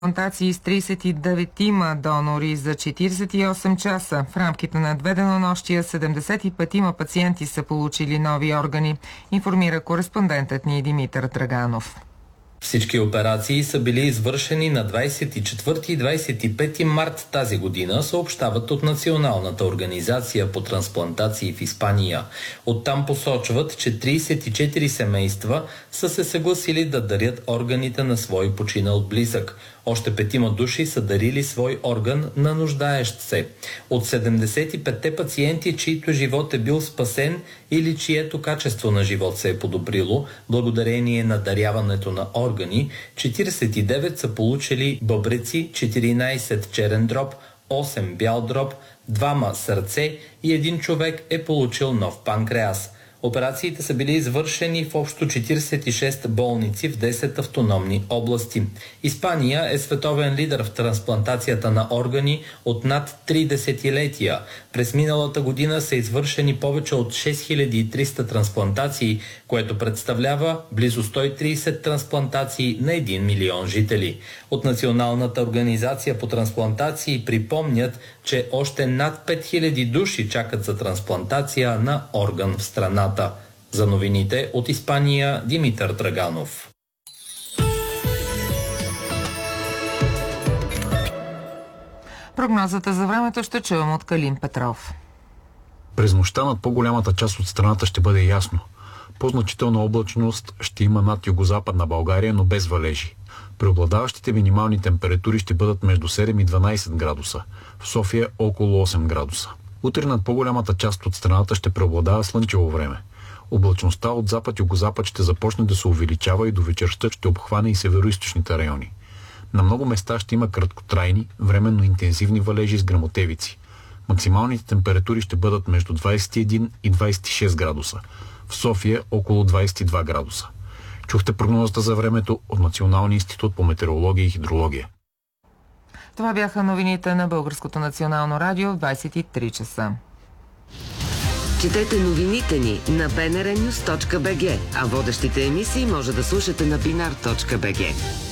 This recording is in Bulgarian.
Трансплантации с 39 донори за 48 часа. В рамките на 2 денонощия 75 пациенти са получили нови органи, информира кореспондентът ни Димитър Драганов. Всички операции са били извършени на 24 и 25 март тази година, съобщават от Националната организация по трансплантации в Испания. Оттам посочват, че 34 семейства са се съгласили да дарят органите на свой починал близък. Още 5 души са дарили свой орган на нуждаещ се. От 75-те пациенти, чийто живот е бил спасен или чието качество на живот се е подобрило, благодарение на даряването на органи, 49 са получили бъбреци, 14 черен дроб, 8 бял дроб, 2 сърце и 1 човек е получил нов панкреас. Операциите са били извършени в общо 46 болници в 10 автономни области. Испания е световен лидер в трансплантацията на органи от над 3 десетилетия. През миналата година са извършени повече от 6300 трансплантации, което представлява близо 130 трансплантации на 1 милион жители. От Националната организация по трансплантации припомнят, че още над 5000 души чакат за трансплантация на орган в страната. За новините от Испания, Димитър Драганов. Прогнозата за времето ще чуем от Калин Петров. През нощта над по-голямата част от страната ще бъде ясно. По-значителна облачност ще има над югозападна България, но без валежи. Преобладаващите минимални температури ще бъдат между 7 и 12 градуса. В София около 8 градуса. Утре над по-голямата част от страната ще преобладава слънчево време. Облачността от запад-югозапад ще започне да се увеличава и до вечерта ще обхване и североизточните райони. На много места ще има краткотрайни, временно интензивни валежи с гръмотевици. Максималните температури ще бъдат между 21 и 26 градуса. В София около 22 градуса. Чухте прогнозата за времето от Националния институт по метеорология и хидрология. Това бяха новините на Българското национално радио в 23 часа. Четете новините ни на bnrnews.bg, а водещите емисии може да слушате на binar.bg.